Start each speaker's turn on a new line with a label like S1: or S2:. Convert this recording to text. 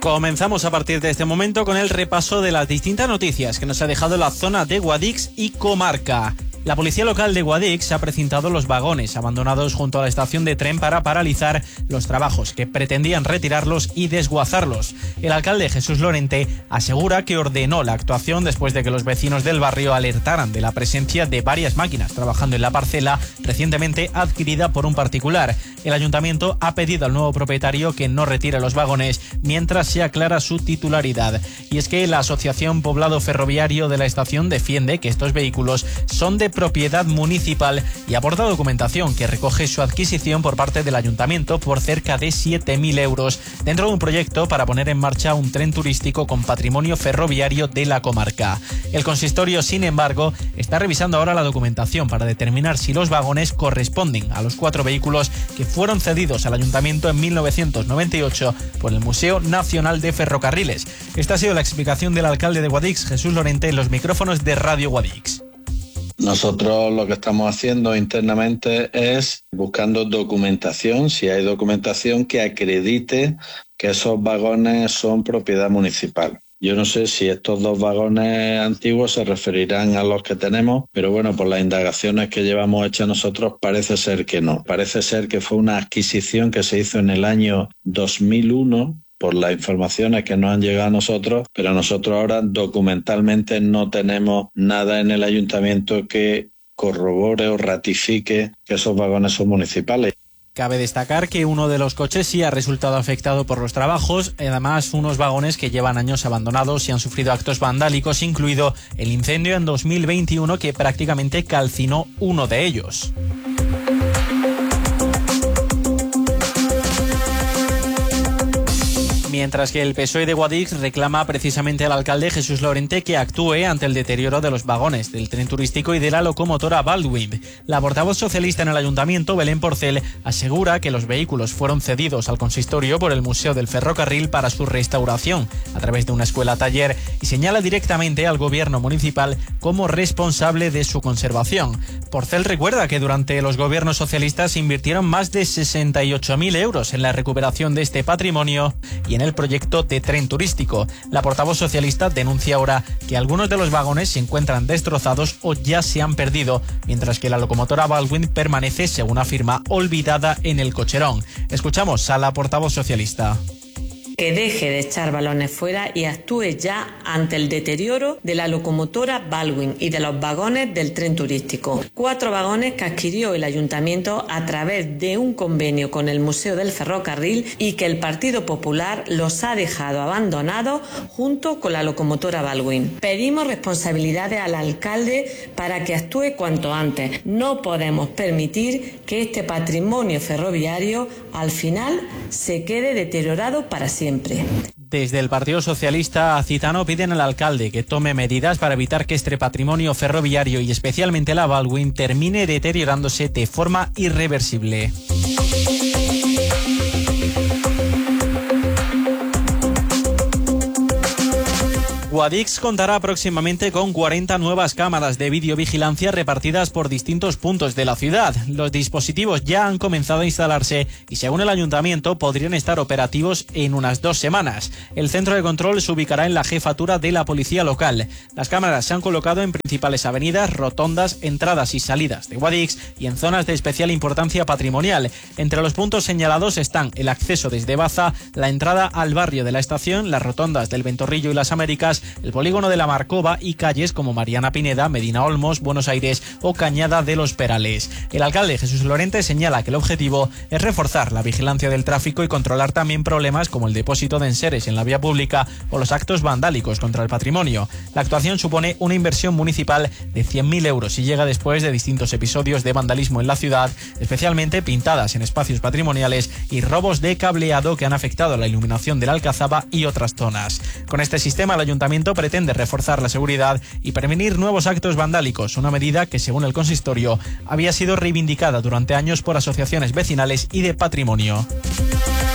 S1: Comenzamos a partir de este momento con el repaso de las distintas noticias que nos ha dejado la zona de Guadix y comarca. La policía local de Guadix ha precintado los vagones abandonados junto a la estación de tren para paralizar los trabajos que pretendían retirarlos y desguazarlos. El alcalde Jesús Lorente asegura que ordenó la actuación después de que los vecinos del barrio alertaran de la presencia de varias máquinas trabajando en la parcela recientemente adquirida por un particular. El ayuntamiento ha pedido al nuevo propietario que no retire los vagones mientras se aclara su titularidad. Y es que la Asociación Poblado Ferroviario de la estación defiende que estos vehículos son de propiedad municipal y aporta documentación que recoge su adquisición por parte del ayuntamiento por cerca de 7.000 euros dentro de un proyecto para poner en marcha un tren turístico con patrimonio ferroviario de la comarca. El consistorio, sin embargo, está revisando ahora la documentación para determinar si los vagones corresponden a los 4 vehículos que fueron cedidos al ayuntamiento en 1998 por el Museo Nacional de Ferrocarriles. Esta ha sido la explicación del alcalde de Guadix, Jesús Lorente, en los micrófonos de Radio Guadix.
S2: Nosotros lo que estamos haciendo internamente es buscando documentación, si hay documentación que acredite que esos vagones son propiedad municipal. Yo no sé si estos 2 vagones antiguos se referirán a los que tenemos, pero bueno, por las indagaciones que llevamos hechas nosotros parece ser que no. Parece ser que fue una adquisición que se hizo en el año 2001, por las informaciones que nos han llegado a nosotros, pero nosotros ahora documentalmente no tenemos nada en el ayuntamiento que corrobore o ratifique que esos vagones son municipales.
S1: Cabe destacar que uno de los coches sí ha resultado afectado por los trabajos, además unos vagones que llevan años abandonados y han sufrido actos vandálicos, incluido el incendio en 2021 que prácticamente calcinó uno de ellos. Mientras que el PSOE de Guadix reclama precisamente al alcalde Jesús Lorente que actúe ante el deterioro de los vagones del tren turístico y de la locomotora Baldwin. La portavoz socialista en el ayuntamiento, Belén Porcel, asegura que los vehículos fueron cedidos al consistorio por el Museo del Ferrocarril para su restauración a través de una escuela-taller y señala directamente al gobierno municipal como responsable de su conservación. Porcel recuerda que durante los gobiernos socialistas se invirtieron más de 68.000 euros en la recuperación de este patrimonio y en el proyecto de tren turístico. La portavoz socialista denuncia ahora que algunos de los vagones se encuentran destrozados o ya se han perdido, mientras que la locomotora Baldwin permanece, según afirma, olvidada en el cocherón. Escuchamos a la portavoz socialista.
S3: Que deje de echar balones fuera y actúe ya ante el deterioro de la locomotora Baldwin y de los vagones del tren turístico. 4 vagones que adquirió el ayuntamiento a través de un convenio con el Museo del Ferrocarril y que el Partido Popular los ha dejado abandonados junto con la locomotora Baldwin. Pedimos responsabilidades al alcalde para que actúe cuanto antes. No podemos permitir que este patrimonio ferroviario al final se quede deteriorado para siempre.
S1: Desde el Partido Socialista Accitano piden al alcalde que tome medidas para evitar que este patrimonio ferroviario y especialmente la Baldwin termine deteriorándose de forma irreversible. Guadix contará próximamente con 40 nuevas cámaras de videovigilancia repartidas por distintos puntos de la ciudad. Los dispositivos ya han comenzado a instalarse y, según el ayuntamiento, podrían estar operativos en unas 2 semanas. El centro de control se ubicará en la jefatura de la policía local. Las cámaras se han colocado en principales avenidas, rotondas, entradas y salidas de Guadix y en zonas de especial importancia patrimonial. Entre los puntos señalados están el acceso desde Baza, la entrada al barrio de la Estación, las rotondas del Ventorrillo y las Américas, el polígono de la Marcova y calles como Mariana Pineda, Medina Olmos, Buenos Aires o Cañada de los Perales. El alcalde Jesús Lorente señala que el objetivo es reforzar la vigilancia del tráfico y controlar también problemas como el depósito de enseres en la vía pública o los actos vandálicos contra el patrimonio. La actuación supone una inversión municipal de 100.000 euros y llega después de distintos episodios de vandalismo en la ciudad, especialmente pintadas en espacios patrimoniales y robos de cableado que han afectado la iluminación de la Alcazaba y otras zonas. Con este sistema, el ayuntamiento pretende reforzar la seguridad y prevenir nuevos actos vandálicos, una medida que, según el consistorio, había sido reivindicada durante años por asociaciones vecinales y de patrimonio.